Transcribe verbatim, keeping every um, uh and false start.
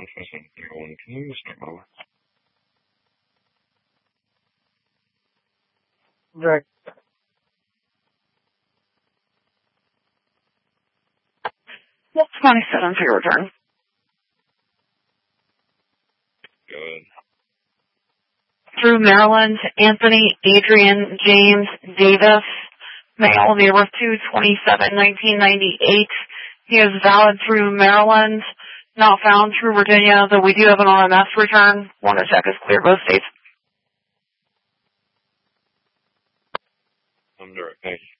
one five seven three one. Can you start over? Right. Yes, twenty-seven for your return. Good. Through Maryland, Anthony Adrian James Davis, male, date of birth two twenty-seven nineteen ninety-eight. He is valid through Maryland, not found through Virginia, though we do have an R M S return. Want to check is clear both states. I'm direct. Thank you.